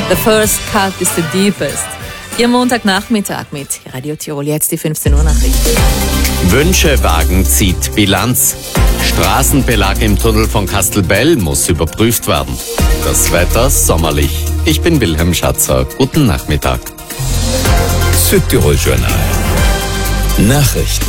The first cut is the deepest. Ihr Montagnachmittag mit Radio Tirol, jetzt die 15 Uhr Nachrichten. Wünschewagen zieht Bilanz. Straßenbelag im Tunnel von Kastelbell muss überprüft werden. Das Wetter sommerlich. Ich bin Wilhelm Schatzer. Guten Nachmittag. Südtirol Journal. Nachrichten.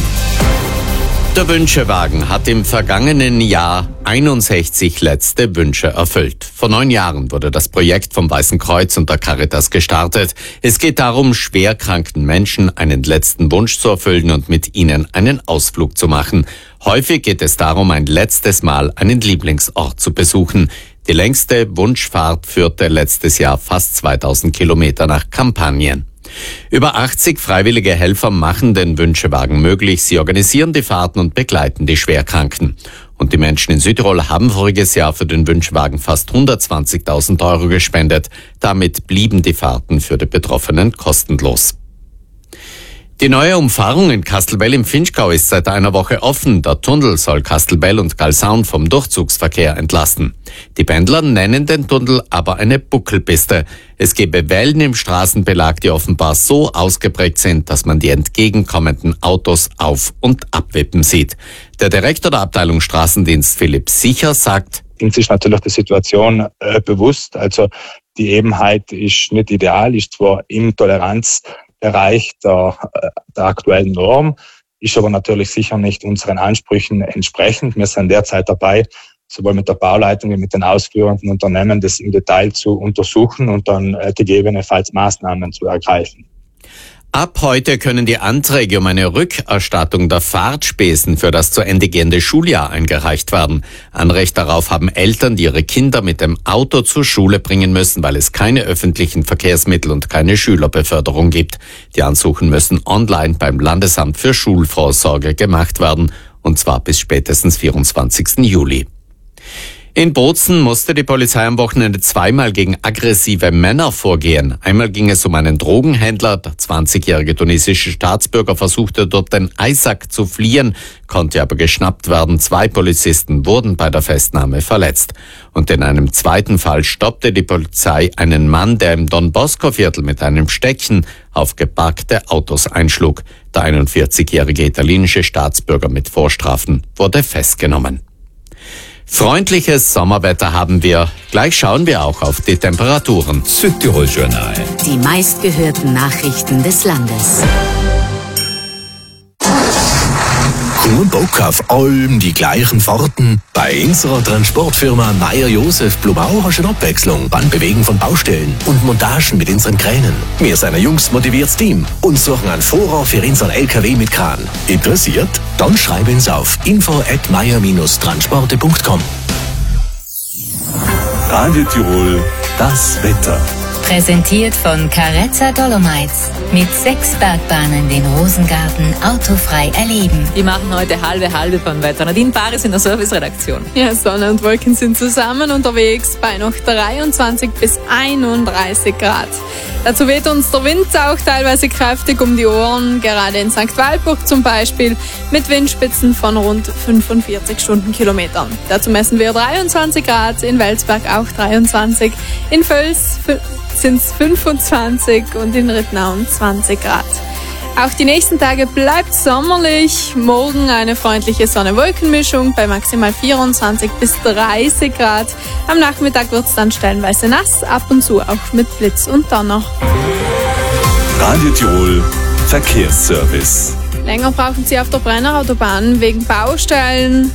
Der Wünschewagen hat im vergangenen Jahr 61 letzte Wünsche erfüllt. Vor 9 Jahren wurde das Projekt vom Weißen Kreuz und der Caritas gestartet. Es geht darum, schwerkranken Menschen einen letzten Wunsch zu erfüllen und mit ihnen einen Ausflug zu machen. Häufig geht es darum, ein letztes Mal einen Lieblingsort zu besuchen. Die längste Wunschfahrt führte letztes Jahr fast 2000 Kilometer nach Kampanien. Über 80 freiwillige Helfer machen den Wünschewagen möglich. Sie organisieren die Fahrten und begleiten die Schwerkranken. Und die Menschen in Südtirol haben voriges Jahr für den Wünschewagen fast 120.000 € gespendet. Damit blieben die Fahrten für die Betroffenen kostenlos. Die neue Umfahrung in Kastelbell im Finchgau ist seit einer Woche offen. Der Tunnel soll Kastelbell und Galsaun vom Durchzugsverkehr entlasten. Die Pendler nennen den Tunnel aber eine Buckelpiste. Es gebe Wellen im Straßenbelag, die offenbar so ausgeprägt sind, dass man die entgegenkommenden Autos auf- und abwippen sieht. Der Direktor der Abteilung Straßendienst, Philipp Sicher, sagt: Uns ist natürlich die Situation bewusst. Also die Ebenheit ist nicht ideal, ist zwar im Toleranzbereich der aktuellen Norm, ist aber natürlich sicher nicht unseren Ansprüchen entsprechend. Wir sind derzeit dabei, sowohl mit der Bauleitung wie mit den ausführenden Unternehmen das im Detail zu untersuchen und dann gegebenenfalls Maßnahmen zu ergreifen. Ab heute können die Anträge um eine Rückerstattung der Fahrtspesen für das zu Ende gehende Schuljahr eingereicht werden. Anrecht darauf haben Eltern, die ihre Kinder mit dem Auto zur Schule bringen müssen, weil es keine öffentlichen Verkehrsmittel und keine Schülerbeförderung gibt. Die Ansuchen müssen online beim Landesamt für Schulvorsorge gemacht werden, und zwar bis spätestens 24. Juli. In Bozen musste die Polizei am Wochenende zweimal gegen aggressive Männer vorgehen. Einmal ging es um einen Drogenhändler. Der 20-jährige tunesische Staatsbürger versuchte dort den Eisack zu fliehen, konnte aber geschnappt werden. 2 Polizisten wurden bei der Festnahme verletzt. Und in einem zweiten Fall stoppte die Polizei einen Mann, der im Don Bosco-Viertel mit einem Steckchen auf geparkte Autos einschlug. Der 41-jährige italienische Staatsbürger mit Vorstrafen wurde festgenommen. Freundliches Sommerwetter haben wir. Gleich schauen wir auch auf die Temperaturen. Südtirol Journal. Die meistgehörten Nachrichten des Landes. Kein Bock auf allem die gleichen Fahrten? Bei unserer Transportfirma Meier-Josef Blumau hast du eine Abwechslung beim Bewegen von Baustellen und Montagen mit unseren Kränen. Wir sind ein jungs motiviertes Team und suchen einen Fahrer für unseren LKW mit Kran. Interessiert? Dann schreib uns auf info@meier-transporte.com. Radio Tirol, das Wetter. Präsentiert von Carezza Dolomites. Mit 6 Bergbahnen den Rosengarten autofrei erleben. Die machen heute halbe beim Wetter. Nadine Paris in der Serviceredaktion. Ja, Sonne und Wolken sind zusammen unterwegs bei noch 23 bis 31 Grad. Dazu weht uns der Wind auch teilweise kräftig um die Ohren, gerade in St. Walburg zum Beispiel, mit Windspitzen von rund 45 Stundenkilometern. Dazu messen wir 23 Grad, in Welsberg auch 23, in Völs sind es 25 und in Rittnauen 20 Grad. Auch die nächsten Tage bleibt sommerlich. Morgen eine freundliche Sonne-Wolken-Mischung bei maximal 24 bis 30 Grad. Am Nachmittag wird es dann stellenweise nass, ab und zu auch mit Blitz und Donner. Radio Tirol, Verkehrsservice. Länger brauchen Sie auf der Brennerautobahn wegen Baustellen.